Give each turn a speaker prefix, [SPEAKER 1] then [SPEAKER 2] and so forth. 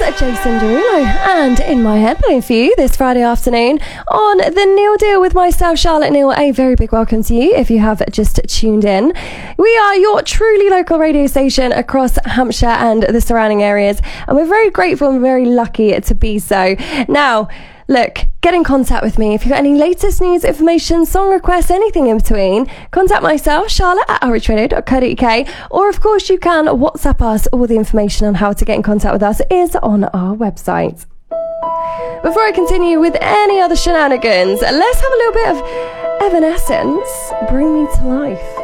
[SPEAKER 1] Jason Derulo, and in my head playing for you this Friday afternoon on The Neil Deal with myself, Charlotte Neal. A very big welcome to you if you have just tuned in. We are your truly local radio station across Hampshire and the surrounding areas, and we're very grateful and very lucky to be so. Now, look, get in contact with me. If you've got any latest news, information, song requests, anything in between, contact myself, Charlotte at outreachradio.co.uk, or of course you can WhatsApp us. All the information on how to get in contact with us is on our website. Before I continue with any other shenanigans, let's have a little bit of Evanescence, Bring Me to Life.